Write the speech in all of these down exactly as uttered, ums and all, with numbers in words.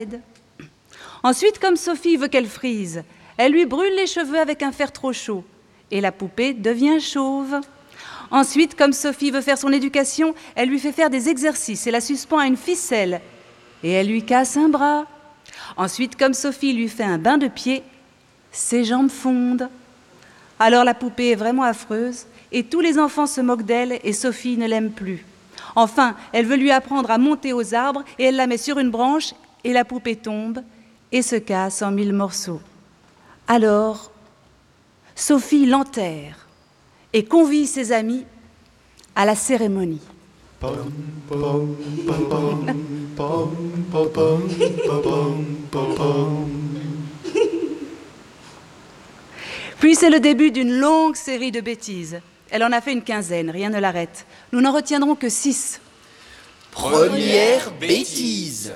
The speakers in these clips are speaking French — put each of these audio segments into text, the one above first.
Ensuite, comme Sophie veut qu'elle frise, elle lui brûle les cheveux avec un fer trop chaud et la poupée devient chauve. Ensuite, comme Sophie veut faire son éducation, elle lui fait faire des exercices et la suspend à une ficelle et elle lui casse un bras. Ensuite, comme Sophie lui fait un bain de pied, ses jambes fondent. Alors la poupée est vraiment affreuse et tous les enfants se moquent d'elle et Sophie ne l'aime plus. Enfin, elle veut lui apprendre à monter aux arbres et elle la met sur une branche et la poupée tombe et se casse en mille morceaux. Alors, Sophie l'enterre et convie ses amis à la cérémonie. Puis c'est le début d'une longue série de bêtises. Elle en a fait une quinzaine, rien ne l'arrête. Nous n'en retiendrons que six. Première bêtise.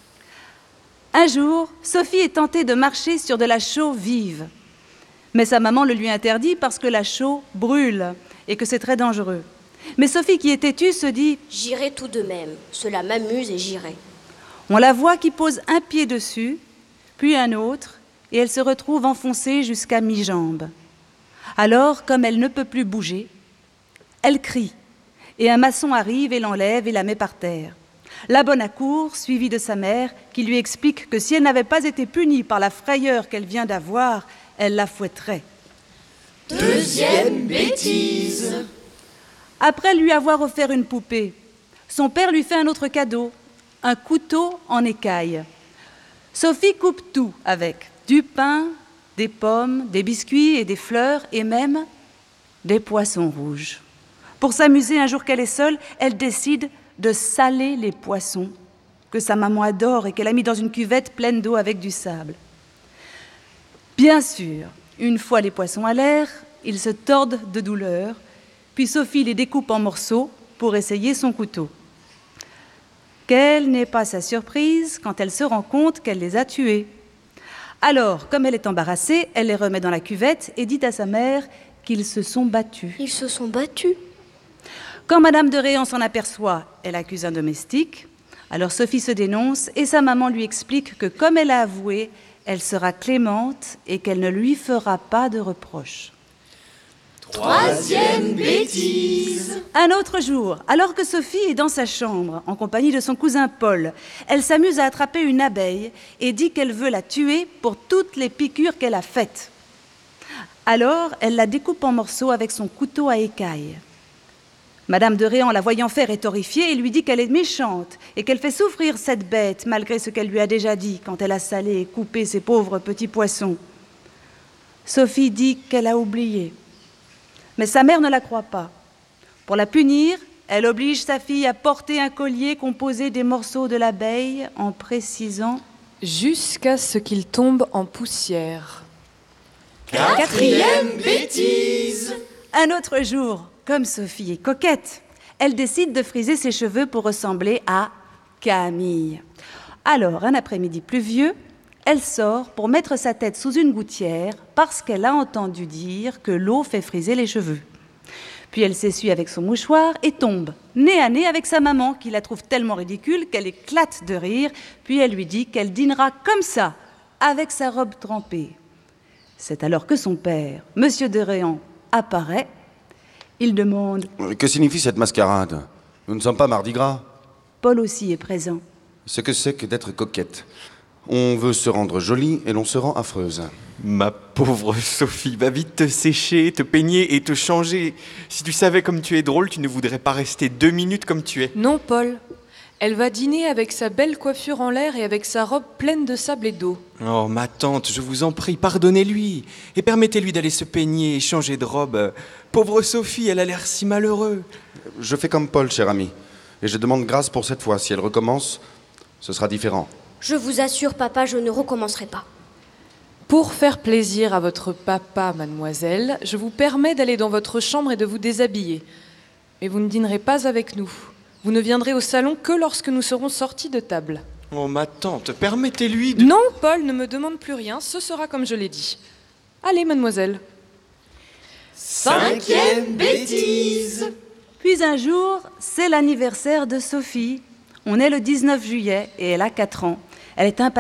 Un jour, Sophie est tentée de marcher sur de la chaux vive. Mais sa maman le lui interdit parce que la chaux brûle et que c'est très dangereux. Mais Sophie, qui est têtue, se dit « J'irai tout de même, cela m'amuse et j'irai. » On la voit qui pose un pied dessus, puis un autre, et elle se retrouve enfoncée jusqu'à mi-jambe. Alors, comme elle ne peut plus bouger, elle crie, et un maçon arrive et l'enlève et la met par terre. La bonne accourt, suivie de sa mère, qui lui explique que si elle n'avait pas été punie par la frayeur qu'elle vient d'avoir, elle la fouetterait. Deuxième bêtise. Après lui avoir offert une poupée, son père lui fait un autre cadeau, un couteau en écaille. Sophie coupe tout avec, du pain, des pommes, des biscuits et des fleurs, et même des poissons rouges. Pour s'amuser, un jour qu'elle est seule, elle décide de saler les poissons que sa maman adore et qu'elle a mis dans une cuvette pleine d'eau avec du sable. Bien sûr, une fois les poissons à l'air, ils se tordent de douleur, puis Sophie les découpe en morceaux pour essayer son couteau. Quelle n'est pas sa surprise quand elle se rend compte qu'elle les a tués. Alors, comme elle est embarrassée, elle les remet dans la cuvette et dit à sa mère qu'ils se sont battus. Ils se sont battus. Quand Madame de Réan s'en aperçoit, elle accuse un domestique. Alors Sophie se dénonce et sa maman lui explique que comme elle a avoué, elle sera clémente et qu'elle ne lui fera pas de reproches. Troisième bêtise. Un autre jour, alors que Sophie est dans sa chambre, en compagnie de son cousin Paul, elle s'amuse à attraper une abeille et dit qu'elle veut la tuer pour toutes les piqûres qu'elle a faites. Alors, elle la découpe en morceaux avec son couteau à écaille. Madame de Réan, la voyant faire, est horrifiée et lui dit qu'elle est méchante et qu'elle fait souffrir cette bête, malgré ce qu'elle lui a déjà dit quand elle a salé et coupé ses pauvres petits poissons. Sophie dit qu'elle a oublié. Mais sa mère ne la croit pas. Pour la punir, elle oblige sa fille à porter un collier composé des morceaux de l'abeille en précisant « Jusqu'à ce qu'il tombe en poussière. » Quatrième bêtise. Un autre jour, comme Sophie est coquette, elle décide de friser ses cheveux pour ressembler à Camille. Alors, un après-midi pluvieux, elle sort pour mettre sa tête sous une gouttière parce qu'elle a entendu dire que l'eau fait friser les cheveux. Puis elle s'essuie avec son mouchoir et tombe, nez à nez avec sa maman, qui la trouve tellement ridicule qu'elle éclate de rire. Puis elle lui dit qu'elle dînera comme ça, avec sa robe trempée. C'est alors que son père, Monsieur de Réan, apparaît. Il demande « Que signifie cette mascarade? Nous ne sommes pas Mardi Gras. » Paul aussi est présent. Ce que c'est que d'être coquette. On veut se rendre jolie et l'on se rend affreuse. Ma pauvre Sophie, va vite te sécher, te peigner et te changer. Si tu savais comme tu es drôle, tu ne voudrais pas rester deux minutes comme tu es. Non, Paul. Elle va dîner avec sa belle coiffure en l'air et avec sa robe pleine de sable et d'eau. Oh, ma tante, je vous en prie, pardonnez-lui. Et permettez-lui d'aller se peigner et changer de robe. Pauvre Sophie, elle a l'air si malheureux. Je fais comme Paul, cher ami. Et je demande grâce pour cette fois. Si elle recommence, ce sera différent. Je vous assure, papa, je ne recommencerai pas. Pour faire plaisir à votre papa, mademoiselle, je vous permets d'aller dans votre chambre et de vous déshabiller. Mais vous ne dînerez pas avec nous. Vous ne viendrez au salon que lorsque nous serons sortis de table. Oh, ma tante, permettez-lui de... Non, Paul, ne me demande plus rien, ce sera comme je l'ai dit. Allez, mademoiselle. Cinquième bêtise. Puis un jour, c'est l'anniversaire de Sophie. On est le dix-neuf juillet et elle a quatre ans. Elle est impatiente.